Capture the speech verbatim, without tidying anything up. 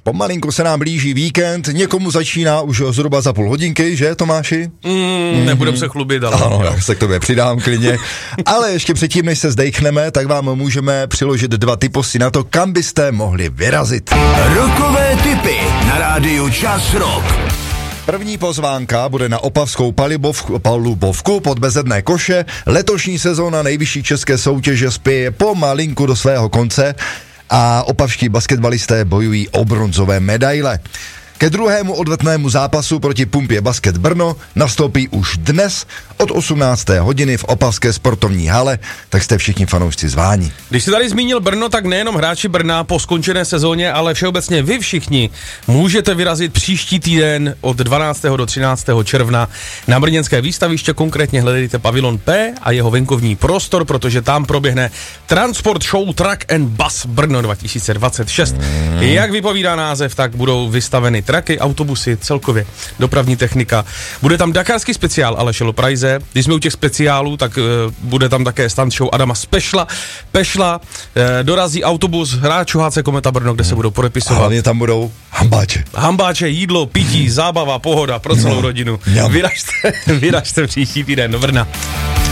Pomalinku se nám blíží víkend, někomu začíná už zhruba za půl hodinky, že Tomáši? Mm, mm-hmm. Nebudem se chlubit, ale... Ano, já se k tobě přidám klidně. Ale ještě předtím, než se zdejchneme, tak vám můžeme přiložit dva tipy na to, kam byste mohli vyrazit. Rokové tipy na rádiu Čas Rock. První pozvánka bude na opavskou palubovku, palubovku pod Bezedné koše. Letošní sezóna nejvyšší české soutěže spěje pomalinku do svého konce a opavští basketbalisté bojují o bronzové medaile. Ke druhému odvetnému zápasu proti Pumpě Basket Brno nastoupí už dnes od osmnácté hodiny v opavské sportovní hale, tak jste všichni fanoušci zváni. Když jsi tady zmínil Brno, tak nejenom hráči Brna po skončené sezóně, ale všeobecně vy všichni můžete vyrazit příští týden od dvanáctého do třináctého června na brněnské výstaviště, konkrétně hledejte pavilon P a jeho venkovní prostor, protože tam proběhne Transport Show Truck and Bus Brno dva tisíce dvacet šest. Mm. Jak vypovídá název, tak budou vystaveny traky, autobusy, celkově dopravní technika. Bude tam dakarský speciál Aleše Loprajze. Když jsme u těch speciálů, tak uh, bude tam také stand show Adama Spešla. Pešla, uh, dorazí autobus hráčů H C Kometa Brno, kde se budou podepisovat. Hlavně tam budou hambáče. Hambáče, jídlo, pití, zábava, pohoda pro celou no, rodinu. Mňam. Vyražte, vyražte příští týden do Brna.